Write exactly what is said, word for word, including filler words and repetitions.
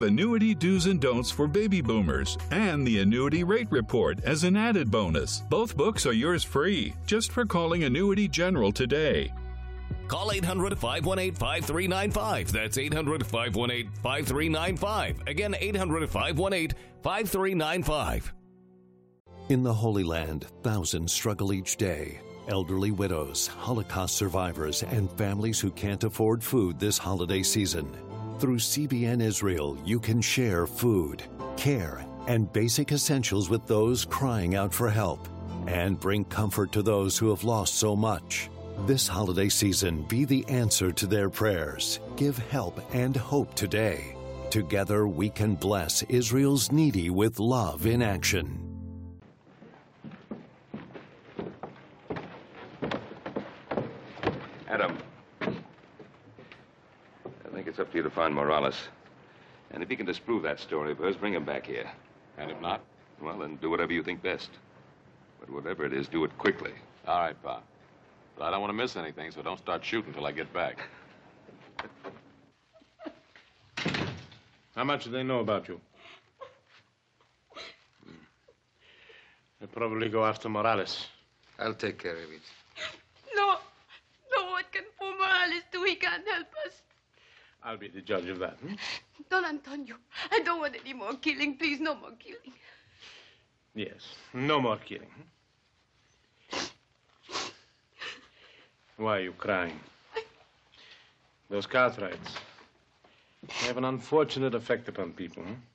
Annuity do's and don'ts for baby boomers and the annuity rate report as an added bonus. Both books are yours free just for calling Annuity General today. Call eight hundred, five one eight, five three nine five. That's eight hundred, five one eight, five three nine five. Again, eight hundred, five one eight, five three nine five. In the Holy Land, thousands struggle each day. Elderly widows, Holocaust survivors, and families who can't afford food this holiday season. Through C B N Israel, you can share food, care, and basic essentials with those crying out for help, and bring comfort to those who have lost so much. This holiday season, be the answer to their prayers. Give help and hope today. Together, we can bless Israel's needy with love in action. Adam, I think it's up to you to find Morales. And if he can disprove that story of hers, bring him back here. And if not? Well, then do whatever you think best. But whatever it is, do it quickly. All right, Pa. But I don't want to miss anything, so don't start shooting until I get back. How much do they know about you? They'll probably go after Morales. I'll take care of it. No. No, what can poor Morales do? He can't help us. I'll be the judge of that. Hmm? Don Antonio, I don't want any more killing. Please, no more killing. Yes, no more killing. Why are you crying? Those Cartwrights, they have an unfortunate effect upon people. Hmm?